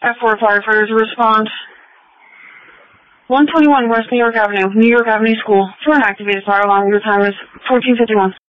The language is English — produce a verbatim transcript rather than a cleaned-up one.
F four firefighters respond. one twenty-one West New York Avenue, New York Avenue School. For an activated fire alarm, your time is fourteen fifty-one.